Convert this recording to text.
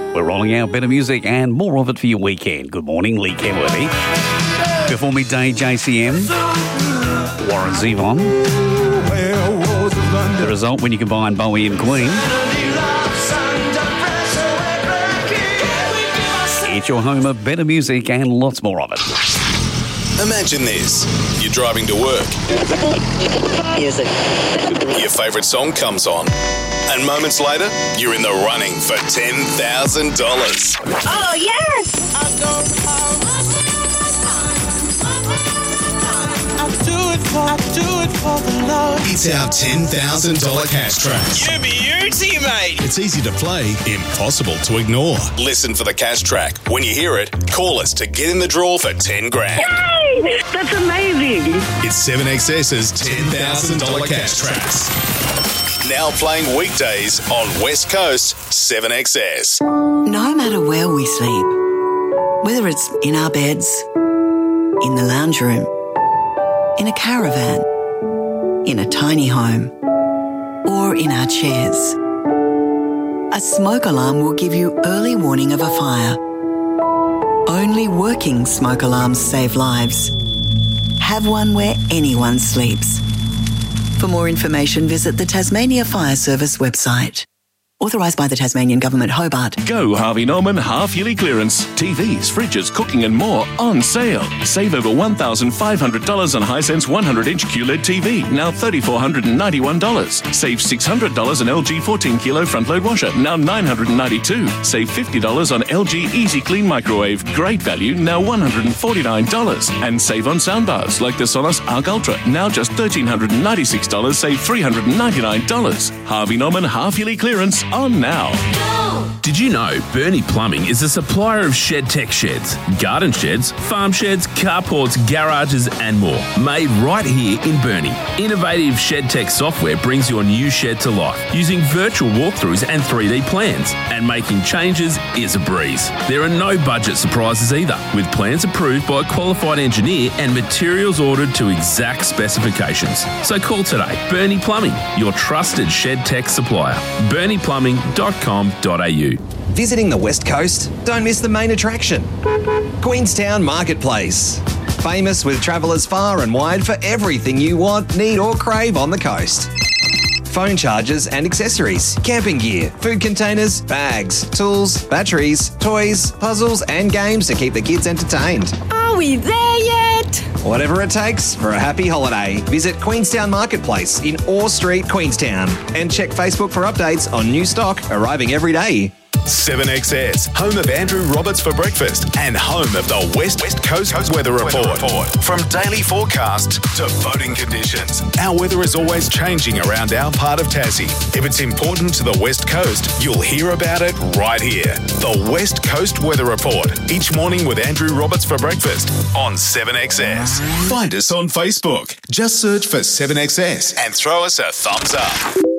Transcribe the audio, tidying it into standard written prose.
We're rolling out better music and more of it for your weekend. Good morning, Lee Kenworthy. Before midday, JCM, Warren Zevon. The result when you combine Bowie and Queen. It's your home of better music and lots more of it. Imagine this. You're driving to work. Music. Your favourite song comes on. And moments later, you're in the running for $10,000. Oh, yes! I do it for the love. It's our $10,000 cash track. You beauty, mate. It's easy to play, impossible to ignore. Listen for the cash track. When you hear it, call us to get in the draw for 10 grand. Yay! That's amazing. It's 7XS's $10,000 cash tracks. Now playing weekdays on West Coast 7XS. No matter where we sleep, whether it's in our beds, in the lounge room, in a caravan, in a tiny home, or in our chairs, a smoke alarm will give you early warning of a fire. Only working smoke alarms save lives. Have one where anyone sleeps. For more information, visit the Tasmania Fire Service website. Authorised by the Tasmanian Government, Hobart. Go Harvey Norman half-yearly clearance. TVs, fridges, cooking and more on sale. Save over $1,500 on Hisense 100-inch QLED TV, now $3,491. Save $600 on LG 14-kilo front-load washer, now $992. Save $50 on LG Easy Clean microwave, great value, now $149. And save on soundbars like the Sonos Arc Ultra, now just $1,396, save $399. Harvey Norman half-yearly clearance on now. Did you know Bernie Plumbing is a supplier of ShedTech sheds, garden sheds, farm sheds, carports, garages and more, made right here in Bernie. Innovative ShedTech software brings your new shed to life using virtual walkthroughs and 3D plans, and making changes is a breeze. There are no budget surprises either, with plans approved by a qualified engineer and materials ordered to exact specifications. So call today. Bernie Plumbing, your trusted ShedTech supplier. BerniePlumbing.com.au. Visiting the West Coast? Don't miss the main attraction. Queenstown Marketplace. Famous with travellers far and wide for everything you want, need or crave on the coast. Phone chargers and accessories, camping gear, food containers, bags, tools, batteries, toys, puzzles and games to keep the kids entertained. Are we there yet? Whatever it takes for a happy holiday, visit Queenstown Marketplace in Orr Street, Queenstown, and check Facebook for updates on new stock arriving every day. 7XS, home of Andrew Roberts for breakfast and home of the West Coast Weather Report. From daily forecast to voting conditions, our weather is always changing around our part of Tassie. If it's important to the West Coast, you'll hear about it right here. The West Coast Weather Report, each morning with Andrew Roberts for breakfast on 7XS. Find us on Facebook. Just search for 7XS and throw us a thumbs up.